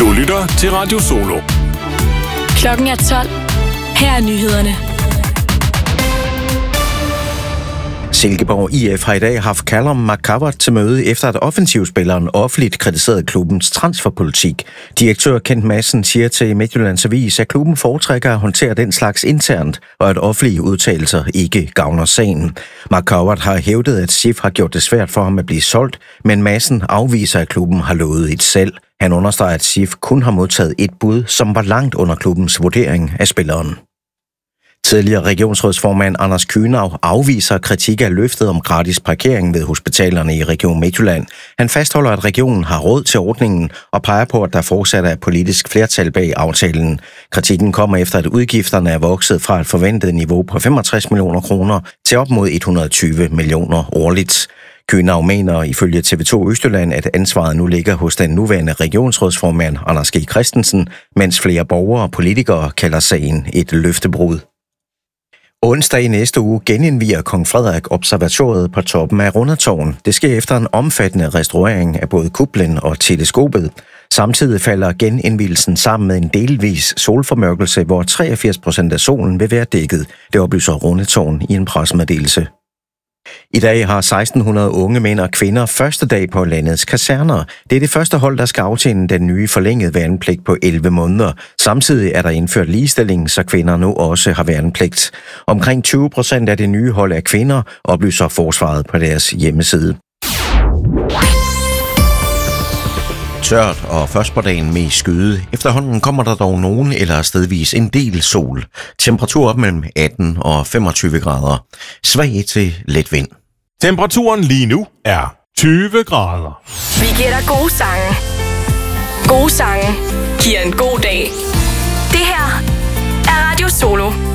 Du lytter til Radio Solo. Klokken er 12. Her er nyhederne. Silkeborg IF har i dag haft Callum McCovert til møde, efter at offensivspilleren offentligt kritiserede klubbens transferpolitik. Direktør Kent Madsen siger til Midtjyllands Avis, at klubben foretrækker at håndtere den slags internt, og at offentlige udtalelser ikke gavner sagen. McCovert har hævdet, at SIF har gjort det svært for ham at blive solgt, men Madsen afviser, at klubben har lovet et salg. Han understreger, at SIF kun har modtaget et bud, som var langt under klubbens vurdering af spilleren. Tidligere regionsrådsformand Anders Kühnau afviser kritik af løftet om gratis parkering ved hospitalerne i Region Midtjylland. Han fastholder, at regionen har råd til ordningen og peger på, at der fortsat er politisk flertal bag aftalen. Kritikken kommer efter, at udgifterne er vokset fra et forventet niveau på 65 millioner kroner til op mod 120 millioner årligt. Kühnau mener ifølge TV2 Østjylland, at ansvaret nu ligger hos den nuværende regionsrådsformand Anders G. Christensen, mens flere borgere og politikere kalder sagen et løftebrud. Onsdag i næste uge genindvier Kong Frederik observatoriet på toppen af Rundetårn. Det sker efter en omfattende restaurering af både kuplen og teleskopet. Samtidig falder genindvielsen sammen med en delvis solformørkelse, hvor 83% af solen vil være dækket. Det oplyser Rundetårn i en pressemeddelelse. I dag har 1600 unge mænd og kvinder første dag på landets kaserner. Det er det første hold, der skal aftjene den nye forlængede værnepligt på 11 måneder. Samtidig er der indført ligestilling, så kvinder nu også har værnepligt. Omkring 20% af det nye hold er kvinder, oplyser forsvaret på deres hjemmeside. Tørt og først på dagen med skyde. Efterhånden kommer der dog nogen eller stedvis en del sol. Temperatur op mellem 18 og 25 grader. Svag til let vind. Temperaturen lige nu er 20 grader. Vi giver dig gode sange. Gode sange giver en god dag. Det her er Radio Solo.